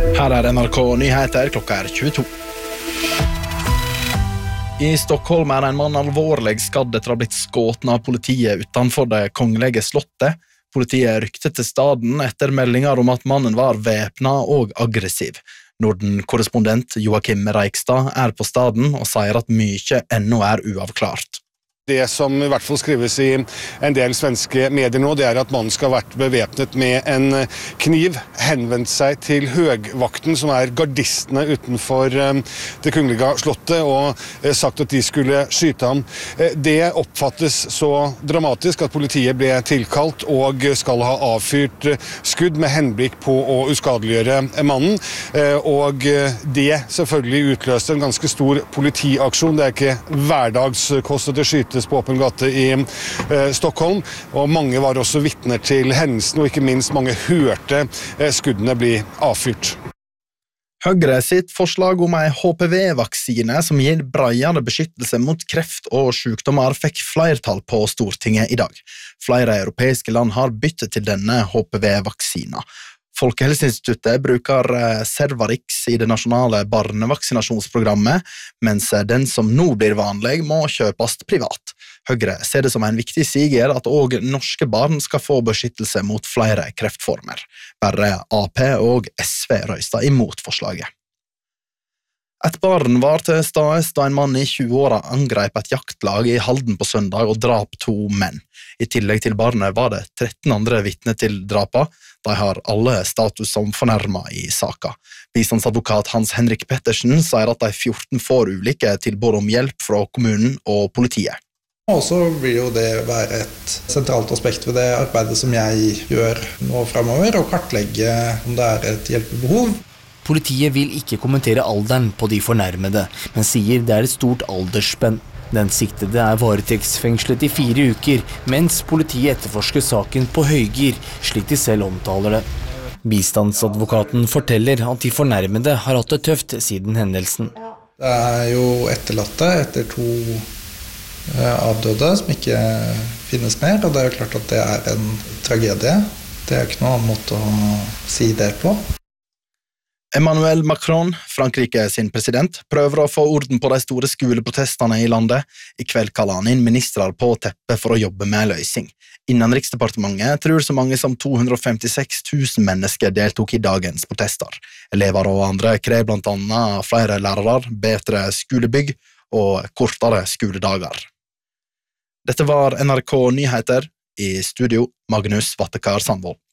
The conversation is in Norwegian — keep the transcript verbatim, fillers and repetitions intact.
Her er N R K Nyheter, klokka er tjueto. I Stockholm er en mann alvorlig skadd etter å ha blitt skåten av politiet utenfor det kongelige slottet. Politiet ryktet til staden etter meldinger om at mannen var væpnet og aggressiv. Norden-korrespondent Joakim Reikstad er på staden og sier at mye ennå er uavklart. Det som i hvert fall skrives i en del svenske medier nå, det er at mannen skal ha vært bevæpnet med en kniv, henvendt seg til høgvakten, som er gardistene utenfor det kongelige slottet, og sagt at de skulle skyte ham. Det oppfattes så dramatisk at politiet ble tilkalt og skal ha avfyrt skudd med henblikk på å uskadeliggjøre mannen, og det selvfølgelig utløste en ganske stor politiaksjon. Det er ikke hverdagskost at det skytes på åpen gate i eh, Stockholm, og mange var også vitner til hendelsen, og ikke minst mange hørte eh, skuddene bli avfyrt. Høyre sitt forslag om en H P V-vaksine som gir bredere beskyttelse mot kreft og sykdommer fikk flertall på Stortinget i dag. Flere europeiske land har byttet til denne H P V-vaksina. Folkehelseinstituttet bruker Cervarix i det nasjonale barnevaksinasjonsprogrammet, mens den som nå blir vanlig må kjøpes privat. Høyre ser det som en viktig siger at også norske barn skal få beskyttelse mot flere kreftformer. Bare A P og S V røyster imot forslaget. Et barn var til stede da en mann i tjue-åra angrep et jaktlag i Halden på søndag og drap to menn. I tillegg til barnet var det tretten andre vitner til drapa. De har alle status som fornærmet i saka. Bistandsadvokat Hans Henrik Pettersen sier at de fjorten får ulike tilbud om hjelp fra kommunen og politiet. Og så vil jo det være et sentralt aspekt ved det arbeidet som jeg gjør nå fremover, å kartlegge om det er et hjelpebehov. Politiet vil ikke kommentere alderen på de fornærmede, men sier det er et stort aldersspenn. Den siktede er varetektsfengslet i fire uker, mens politiet etterforsker saken på høygir, slik de selv omtaler det. Bistandsadvokaten forteller at de fornærmede har hatt det tøft siden hendelsen. Det er jo etterlatte etter to avdøde som ikke finnes mer, og det er jo klart at det er en tragedie. Det er ikke noen annen måte å si det på. Emmanuel Macron, Frankrike sin president, prøver å få orden på de store skoleprotestene i landet. I kveld kaller han inn ministrar på teppet for å jobbe med løsning. Innenriksdepartementet tror så mange som to hundre og femtiseks tusen mennesker deltok i dagens protester. Elever og andre krever blant annet flere lærere, bedre skolebygg og kortere skoledager. Dette var N R K Nyheter, i studio Magnus Vattekar Sandvold.